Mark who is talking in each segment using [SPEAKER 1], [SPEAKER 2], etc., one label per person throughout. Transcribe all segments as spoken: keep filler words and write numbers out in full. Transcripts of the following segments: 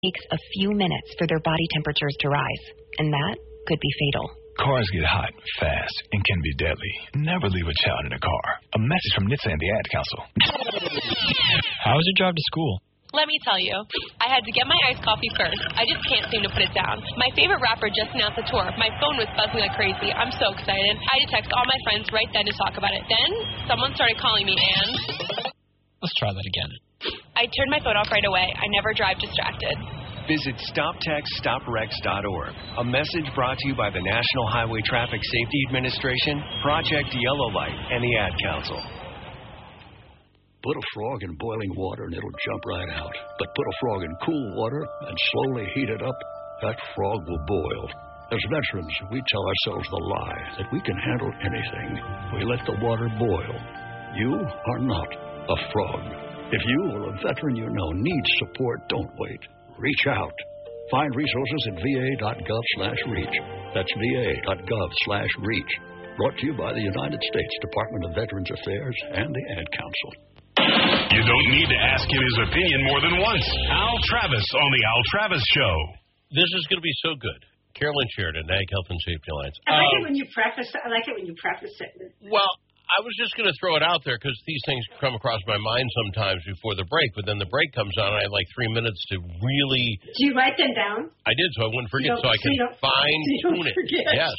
[SPEAKER 1] takes a few minutes for their body temperatures to rise, and that could be fatal.
[SPEAKER 2] Cars get hot, fast, and can be deadly. Never leave a child in a car. A message from N H T S A and the Ad Council.
[SPEAKER 3] How was your drive to school?
[SPEAKER 4] Let me tell you, I had to get my iced coffee first. I just can't seem to put it down. My favorite rapper just announced a tour. My phone was buzzing like crazy. I'm so excited. I had to text all my friends right then to talk about it. Then, someone started calling me, and...
[SPEAKER 3] Let's try that again.
[SPEAKER 4] I turned my phone off right away. I never drive distracted.
[SPEAKER 5] Visit stop text stop wrecks dot org. A message brought to you by the National Highway Traffic Safety Administration, Project Yellow Light, and the Ad Council.
[SPEAKER 6] Put a frog in boiling water and it'll jump right out. But put a frog in cool water and slowly heat it up, that frog will boil. As veterans, we tell ourselves the lie that we can handle anything. We let the water boil. You are not a frog. If you or a veteran you know needs support, don't wait. Reach out. Find resources at va.gov slash reach. That's va.gov slash reach. Brought to you by the United States Department of Veterans Affairs and the Ad Council.
[SPEAKER 7] You don't need to ask him his opinion more than once. Al Travis on the Al Travis Show.
[SPEAKER 8] This is going to be so good. Carolyn Sheridan, Ag Health and Safety Alliance.
[SPEAKER 9] I like
[SPEAKER 8] um,
[SPEAKER 9] it when you preface. I like it when you preface it.
[SPEAKER 8] Well, I was just going to throw it out there because these things come across my mind sometimes before the break, but then the break comes on and I have like three minutes to really...
[SPEAKER 9] Do you write them down?
[SPEAKER 8] I did, so I wouldn't forget, so, so I can
[SPEAKER 9] so
[SPEAKER 8] fine-tune it.
[SPEAKER 9] Forget.
[SPEAKER 8] Yes.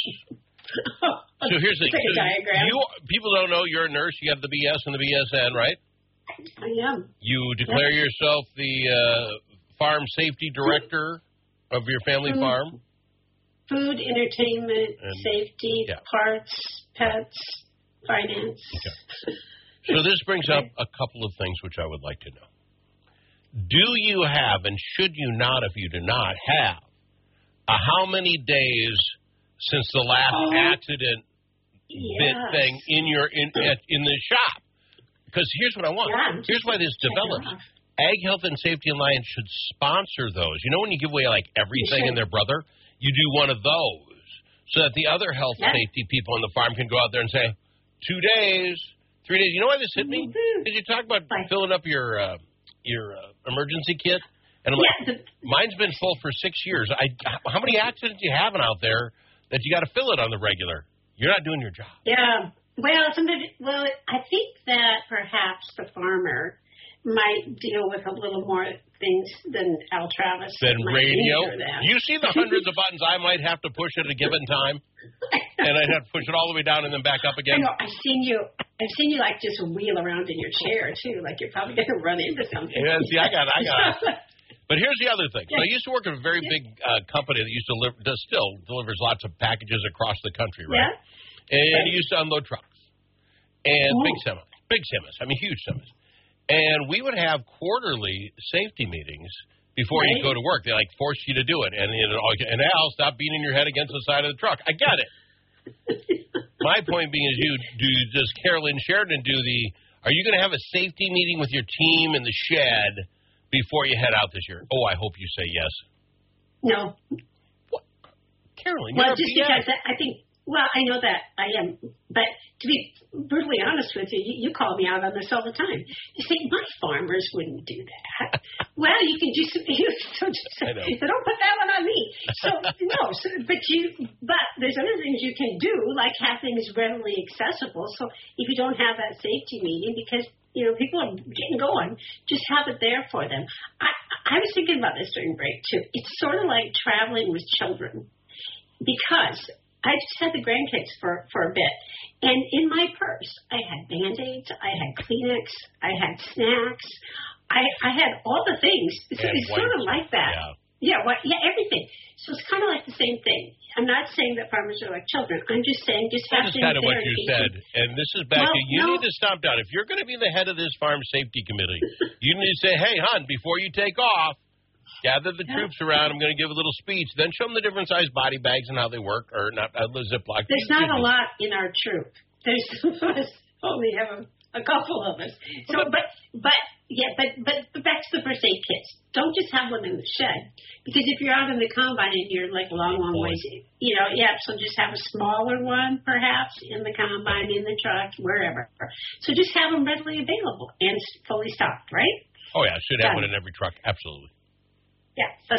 [SPEAKER 8] So here's the
[SPEAKER 9] like
[SPEAKER 8] so
[SPEAKER 9] a diagram.
[SPEAKER 8] You, people don't know you're a nurse. You have the B S and the B S N, right?
[SPEAKER 9] I am.
[SPEAKER 8] You declare
[SPEAKER 9] yep.
[SPEAKER 8] yourself the uh, farm safety director of your family
[SPEAKER 9] food,
[SPEAKER 8] farm?
[SPEAKER 9] Food, entertainment, and, safety,
[SPEAKER 8] yeah.
[SPEAKER 9] parts, pets... Finance.
[SPEAKER 8] Okay. So this brings up a couple of things which I would like to know. Do you have, and should you not if you do not have, a how many days since the last oh, accident
[SPEAKER 9] yes.
[SPEAKER 8] bit thing in your in at, in the shop? Because here's what I want.
[SPEAKER 9] Yeah,
[SPEAKER 8] here's why this develops. Ag Health and Safety Alliance should sponsor those. You know when you give away like everything and their brother? You do one of those so that the other health
[SPEAKER 9] yeah.
[SPEAKER 8] safety people on the farm can go out there and say, Two days, three days. You know why this hit me? Did you talk about Bye. filling up your uh, your uh, emergency kit? And I'm
[SPEAKER 9] yeah,
[SPEAKER 8] like, the, mine's been full for six years. I how many accidents are you having out there that you got to fill it on the regular? You're not doing your job.
[SPEAKER 9] Yeah. Well, somebody. Well, I think that perhaps the farmer might deal with a little more things than Al Travis.
[SPEAKER 8] Than radio. You see the hundreds of buttons I might have to push at a given time, and I'd have to push it all the way down and then back up again.
[SPEAKER 9] I know. I've seen you. I've seen you like just wheel around in your chair too, like you're probably going to run into something.
[SPEAKER 8] Yeah. See, I got. I got. But here's the other thing. So I used to work at a very big uh, company that used to deliver, does still delivers lots of packages across the country, right?
[SPEAKER 9] Yeah.
[SPEAKER 8] And it used to unload trucks and
[SPEAKER 9] Ooh.
[SPEAKER 8] big semis, big semis. I mean, huge semis. And we would have quarterly safety meetings before right. you go to work. They like force you to do it. And you know, and Al, stop beating your head against the side of the truck. I get it. My point being is, you do does Carolyn Sheridan do the? Are you going to have a safety meeting with your team in the shed before you head out this year? Oh, I hope you say yes.
[SPEAKER 9] No.
[SPEAKER 8] What? Carolyn,
[SPEAKER 9] well,
[SPEAKER 8] you're
[SPEAKER 9] just
[SPEAKER 8] a
[SPEAKER 9] because I think. Well, I know that I am, but to be brutally honest with you, you, you call me out on this all the time. You say, my farmers wouldn't do that. Well, you can do some, so, just, so don't put that one on me. So, no, so, but you, but there's other things you can do, like have things readily accessible. So if you don't have that safety meeting, because, you know, people are getting going, just have it there for them. I, I was thinking about this during break, too. It's sort of like traveling with children, because I just had the grandkids for, for a bit. And in my purse, I had Band-Aids, I had Kleenex, I had snacks. I, I had all the things. It's, it's sort of like that.
[SPEAKER 8] Yeah,
[SPEAKER 9] yeah, what, yeah, everything. So it's kind of like the same thing. I'm not saying that farmers are like children. I'm just saying just have
[SPEAKER 8] things
[SPEAKER 9] there.
[SPEAKER 8] That's kind of what you said. And this is back
[SPEAKER 9] well,
[SPEAKER 8] to, you
[SPEAKER 9] no.
[SPEAKER 8] need to stop down. If you're going to be the head of this farm safety committee, you need to say, hey, hon, before you take off, gather the yeah. troops around. I'm going to give a little speech. Then show them the different size body bags and how they work, or not uh, the Ziploc.
[SPEAKER 9] There's not a lot in our troop. There's only have a, a couple of us. So, but but yeah, but but but back to the first aid kits. Don't just have one in the shed, because if you're out in the combine and you're like a long, long ways, you know, yeah. So just have a smaller one, perhaps in the combine, in the truck, wherever. So just have them readily available and fully stocked, right?
[SPEAKER 8] Oh yeah, should have Done. one in every truck. Absolutely.
[SPEAKER 9] Yeah, so